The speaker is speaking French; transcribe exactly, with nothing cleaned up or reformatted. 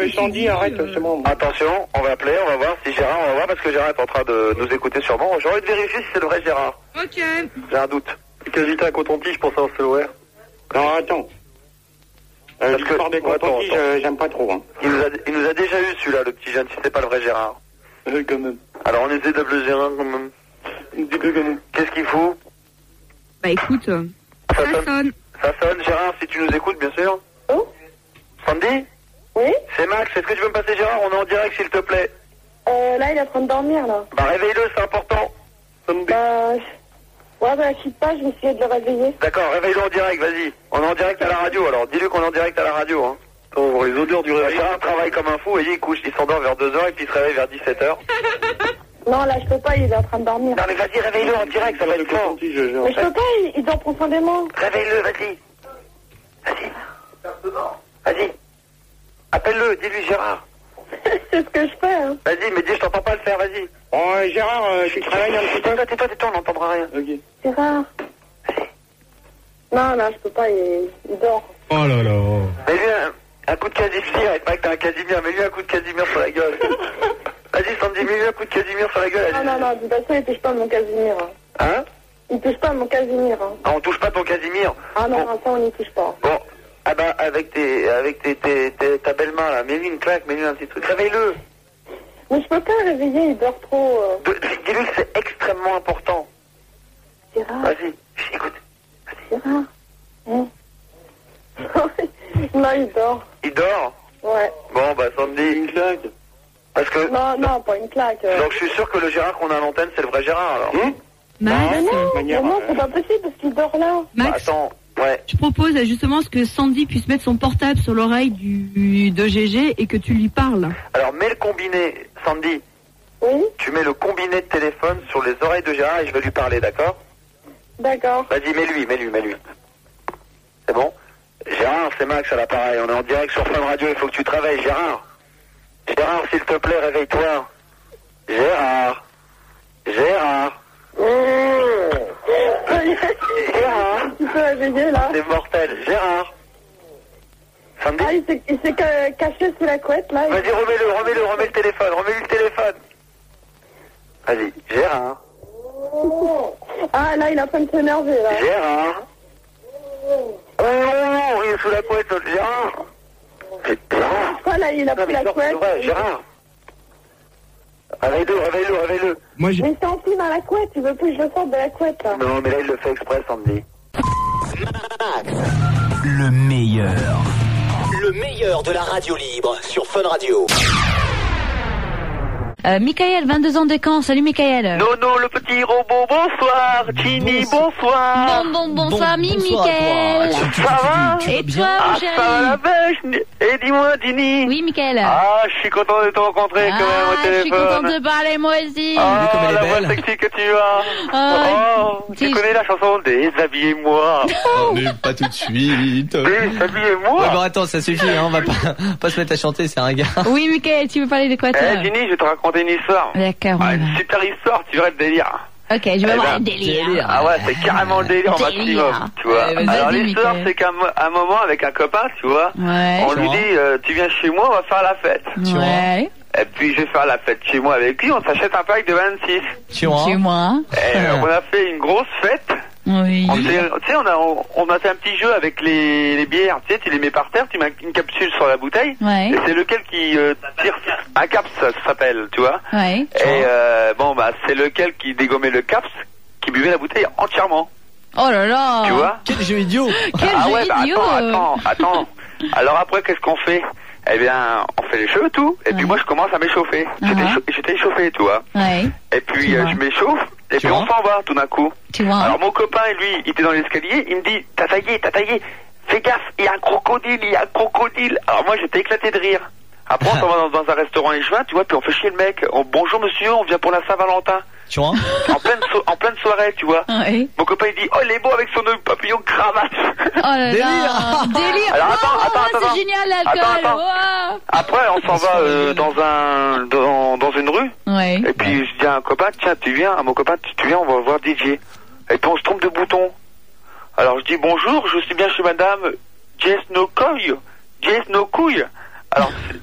euh, Sandy, arrête, c'est bon. Attention, on va appeler, on va voir si Gérard, on va voir parce que Gérard est en train de nous écouter sûrement. J'ai envie de vérifier si c'est le vrai Gérard. Ok. J'ai un doute. Quasi t'as un coton-tige pour savoir si c'est le vrai. Non, attends. Euh, l'histoire des cotons-tiges, euh, j'aime pas trop. Hein. Il, nous a, il nous a déjà eu celui-là, le petit jeune, si c'est pas le vrai Gérard. Euh, quand même. Alors on essaie d'appeler Gérard quand même. Qu'est-ce qu'il fout? Bah écoute, euh, ça, ça sonne. sonne. Ça sonne, Gérard, si tu nous écoutes, bien sûr. Oh Sandy? Oui. C'est Max, est-ce que tu veux me passer Gérard? On est en direct, s'il te plaît. Euh, là, il est en train de dormir, là. Bah réveille-le, c'est important. Sandy. Bah... Ouais, bah, quitte pas, je vais essayer de le réveiller. D'accord, réveille-le en direct, vas-y. On est en direct à la radio, alors dis-lui qu'on est en direct à la radio, hein. On voit les odeurs du réveil. Gérard travaille comme un fou, et il couche, il s'endort vers deux heures et puis il se réveille vers dix-sept heures. Non, là, je peux pas, il est en train de dormir. Non, mais vas-y, réveille-le en direct, ça va être fort. Mais je peux pas, il, il dort profondément. Réveille-le, vas-y. Vas-y. Vas-y. Appelle-le, dis-lui Gérard. C'est ce que je fais, hein. Vas-y, mais dis, je t'entends pas le faire, vas-y. Oh, Gérard, euh, tu travailles un petit peu. Tais-toi, tais-toi, tais-toi, on n'entendra rien. Ok. Gérard. Non, là, je peux pas, il, il dort. Oh là là. Mets-lui un, un coup de Casimir, il paraît que t'as un Casimir, mets-lui un coup de Casimir sur la gueule. Vas-y, Sandy, mets-lui un coup de Casimir sur la gueule. Non, non, non, de toute façon, il touche pas mon Casimir. Hein, hein Il touche pas mon Casimir. Hein. Ah, on touche pas ton Casimir. Ah non, bon. ça, on n'y touche pas. Bon, ah bah, avec tes, avec tes, tes, tes, ta belle main, là, mets-lui une claque, mets-lui un petit truc. Réveille-le. Mais je peux pas le réveiller, il dort trop. Euh... Dis-lui que c'est extrêmement important. Gérard. Vas-y, écoute. Gérard. Hein non, il dort. Il dort? Ouais. Bon, bah, Sandy. Une claque. Parce que... Non, non, pas une claque. Euh... Donc, je suis sûr que le Gérard qu'on a à l'antenne, c'est le vrai Gérard, alors. Hum Max. Mais non, mais non, c'est pas possible parce qu'il dort là. Max, bah, attends, ouais. Je propose justement ce que Sandy puisse mettre son portable sur l'oreille du de G G et que tu lui parles. Alors, mets le combiné, Sandy. Oui. Tu mets le combiné de téléphone sur les oreilles de Gérard et je vais lui parler, d'accord? D'accord. Vas-y, mets-lui, mets-lui, mets-lui. C'est bon? Gérard, c'est Max à l'appareil. On est en direct sur Fun Radio, il faut que tu travailles, Gérard. Gérard, s'il te plaît, réveille-toi. Gérard. Gérard. Mmh. Gérard. Tu peux réveiller là? C'est mortel. Gérard. Sandy? Ah, il s'est, il s'est ca- caché sous la couette là. Vas-y, remets-le, remets-le, remets le téléphone, remets-lui le téléphone. Vas-y, Gérard. Ah, là, il est en train de s'énerver là. Gérard. Oh non, il est sous la couette, Gérard. Gérard. Quoi là, il a pris la couette. Ouais, Gérard. Réveille-le, réveille-le, réveille-le. Moi, j'ai... Mais il s'est enfui dans la couette, il veut plus que je le sorte de la couette là. Non, mais là, il le fait exprès, Sandy. Le meilleur. Le meilleur de la radio libre sur Fun Radio. Euh, Michael, vingt-deux ans de Caen. Salut Michael. Nono, le petit robot, bonsoir. Ginny, bonsoir. Bon, bon, bonsoir, Bon, mi, bonsoir Michael. à toi. Ça va? Et toi, Ah, mon chéri? ça va la pêche. Et dis-moi, Ginny. Oui, Michael. Ah, je suis content de te rencontrer quand même au Ah, je téléphone. suis contente de parler, moi aussi. Ah, comme elle est la voix belle. sexy que tu as. Oh, Oh, t'es- tu connais la chanson Déshabillez-moi. Oh, mais pas tout de suite. Déshabillez-moi. Ouais, bon, attends, ça suffit, hein, on va pas, pas se mettre à chanter, c'est un gars. Oui, Michael, tu veux parler de quoi, toi? Eh, Ginny, je vais te raconter une histoire. D'accord, Ah, on y une va. super histoire, tu verras le délire. Ok, je vais Eh voir ben, le délire. délire. Ah ouais, c'est carrément le délire au Délire. maximum, tu vois. Ouais, vas-y, Alors vas-y, l'histoire, Mickaël. c'est qu'à mo- un moment, avec un copain, tu vois, Ouais. on lui vois. dit, euh, tu viens chez moi, on va faire la fête. Tu Ouais. Et puis je vais faire la fête chez moi avec lui, on s'achète un pack de vingt-six. Tu vois. Chez moi. Et euh, on a fait une grosse fête. Oui. On s'est- Tu sais, on a, on, on a fait un petit jeu avec les, les bières. Tu sais, tu les mets par terre, tu mets une capsule sur la bouteille. Ouais. Et c'est lequel qui euh, tire. Un caps, ça s'appelle, tu vois. Ouais. Et euh, bon, bah, c'est lequel qui dégommait le caps qui buvait la bouteille entièrement. Oh là là. Tu vois? Quel jeu idiot. Quel Ah jeu ouais, bah idiot. attends, attends, attends. Alors après, qu'est-ce qu'on fait? Eh bien, on fait les cheveux, tout. Et puis Ouais. moi, je commence à m'échauffer. J'étais Uh-huh. chau- J'étais échauffé, tu vois. Ouais. Et puis, Tu euh, vois. je m'échauffe. Et Tu puis, on vois. s'en va, tout d'un coup. Tu vois? Alors, mon copain, lui, il était dans l'escalier. Il me dit, t'as taillé, t'as taillé. Fais gaffe, il y a un crocodile, il y a un crocodile. Alors, moi, j'étais éclaté de rire. Après, on s'en va dans, dans un restaurant les juin, tu vois, puis on fait chier le mec. Oh, bonjour, monsieur, on vient pour la Saint-Valentin. Tu vois. En pleine, so- en pleine soirée, tu vois. Ouais. Mon copain, il dit, oh, il est beau avec son nœud papillon cravate. Oh là Délire. là. Délire. Alors, Oh, attends, attends, c'est attends. génial l'alcool. Attends, attends. Wow. Après, on s'en va euh, dans un, dans, dans une rue. Ouais. Et puis, je dis à un copain, tiens, tu viens, à mon copain, tu, tu viens, on va voir D J. Et puis, on se trompe de bouton. Alors, je dis, bonjour, je suis bien chez madame Jess No Couille. Jess No Couille. Alors,